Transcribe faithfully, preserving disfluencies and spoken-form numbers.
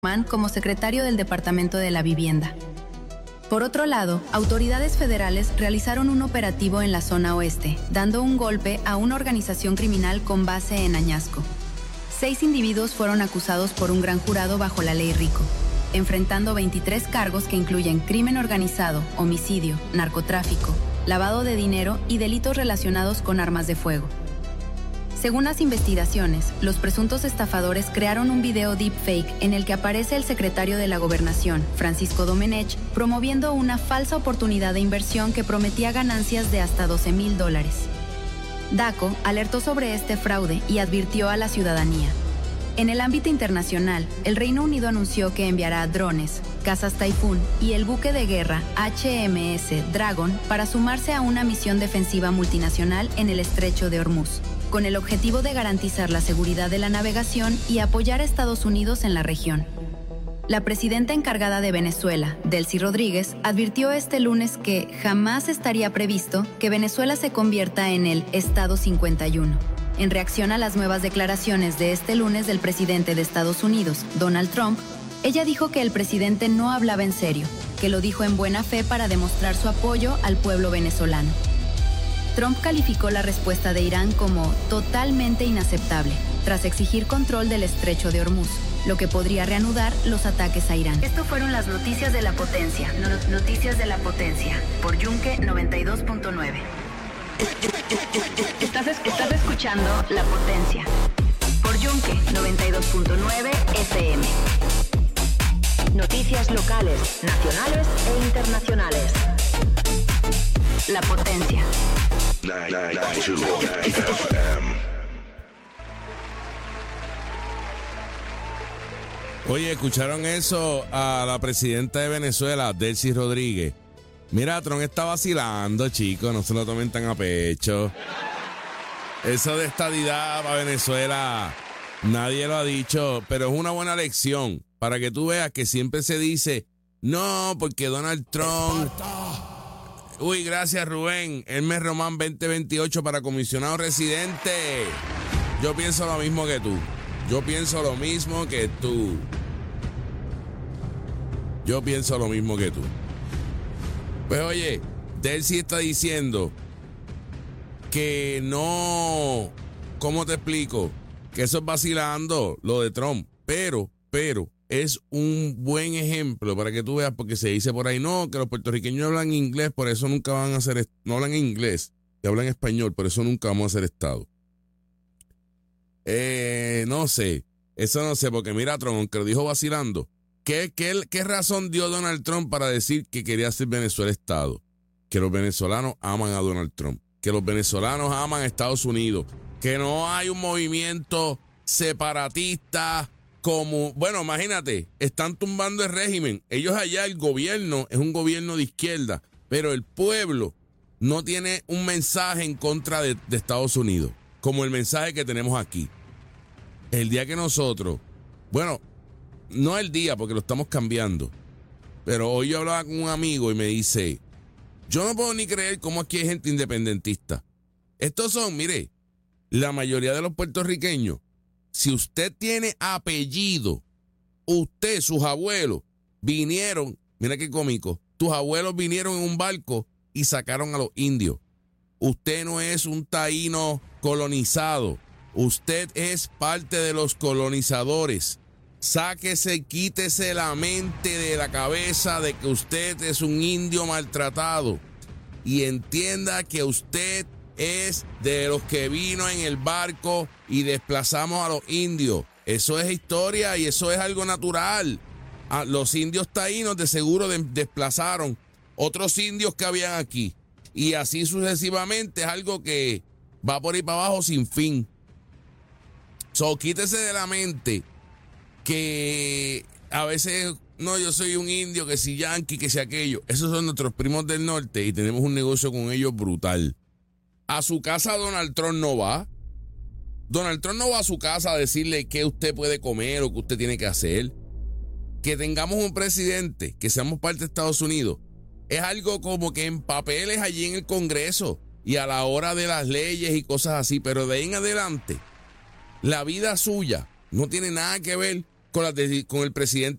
como secretario del Departamento de la Vivienda. Por otro lado, autoridades federales realizaron un operativo en la zona oeste, dando un golpe a una organización criminal con base en Añasco. Seis individuos fueron acusados por un gran jurado bajo la ley RICO, enfrentando veintitrés cargos que incluyen crimen organizado, homicidio, narcotráfico, lavado de dinero y delitos relacionados con armas de fuego. Según las investigaciones, los presuntos estafadores crearon un video deepfake en el que aparece el secretario de la Gobernación, Francisco Domenech, promoviendo una falsa oportunidad de inversión que prometía ganancias de hasta doce mil dólares. DACO alertó sobre este fraude y advirtió a la ciudadanía. En el ámbito internacional, el Reino Unido anunció que enviará drones, cazas Typhoon y el buque de guerra H M S Dragon para sumarse a una misión defensiva multinacional en el Estrecho de Hormuz, con el objetivo de garantizar la seguridad de la navegación y apoyar a Estados Unidos en la región. La presidenta encargada de Venezuela, Delcy Rodríguez, advirtió este lunes que jamás estaría previsto que Venezuela se convierta en el Estado cincuenta y uno. En reacción a las nuevas declaraciones de este lunes del presidente de Estados Unidos, Donald Trump, ella dijo que el presidente no hablaba en serio, que lo dijo en buena fe para demostrar su apoyo al pueblo venezolano. Trump calificó la respuesta de Irán como totalmente inaceptable, tras exigir control del Estrecho de Hormuz, lo que podría reanudar los ataques a Irán. Esto fueron las noticias de la potencia. No- noticias de la potencia, por Yunque noventa y dos punto nueve. Estás, estás escuchando La Potencia, por Yunque noventa y dos punto nueve F M. Noticias locales, nacionales e internacionales. La Potencia. Oye, ¿escucharon eso a la presidenta de Venezuela, Delcy Rodríguez? Mira, Trump está vacilando, chicos, no se lo tomen tan a pecho. Eso de estadidad para Venezuela, nadie lo ha dicho, pero es una buena lección para que tú veas que siempre se dice, no, porque Donald Trump... Uy, gracias, Rubén. Hermes Román veinte veintiocho para comisionado residente. Yo pienso lo mismo que tú. Yo pienso lo mismo que tú. Yo pienso lo mismo que tú. Pues oye, Delcy está diciendo que no, ¿cómo te explico? Que eso es vacilando lo de Trump, pero, pero es un buen ejemplo para que tú veas, porque se dice por ahí, no, que los puertorriqueños hablan inglés, por eso nunca van a ser, no hablan inglés, que hablan español, por eso nunca vamos a ser Estado. Eh, no sé, eso no sé, porque mira, Trump, aunque lo dijo vacilando, ¿Qué, qué, ¿Qué razón dio Donald Trump para decir que quería hacer Venezuela Estado? Que los venezolanos aman a Donald Trump, que los venezolanos aman a Estados Unidos, que no hay un movimiento separatista como... Bueno, imagínate, están tumbando el régimen. Ellos allá, el gobierno es un gobierno de izquierda, pero el pueblo no tiene un mensaje en contra de, de Estados Unidos, como el mensaje que tenemos aquí. El día que nosotros... Bueno... No el día, porque lo estamos cambiando. Pero hoy yo hablaba con un amigo y me dice, yo no puedo ni creer cómo aquí hay gente independentista. Estos son, mire, la mayoría de los puertorriqueños. Si usted tiene apellido, usted, sus abuelos, vinieron, mira qué cómico, tus abuelos vinieron en un barco y sacaron a los indios. Usted no es un taíno colonizado. Usted es parte de los colonizadores. Sáquese, quítese la mente de la cabeza de que usted es un indio maltratado y entienda que usted es de los que vino en el barco y desplazamos a los indios. Eso es historia y eso es algo natural. A los indios taínos de seguro de- desplazaron otros indios que habían aquí y así sucesivamente. Es algo que va por ahí para abajo sin fin. So, quítese de la mente que a veces, no, yo soy un indio, que si yanqui, que si aquello. Esos son nuestros primos del norte y tenemos un negocio con ellos brutal. A su casa Donald Trump no va. Donald Trump no va a su casa a decirle qué usted puede comer o qué usted tiene que hacer. Que tengamos un presidente, que seamos parte de Estados Unidos, es algo como que en papeles allí en el Congreso y a la hora de las leyes y cosas así, pero de ahí en adelante, la vida suya no tiene nada que ver con, la de, con el presidente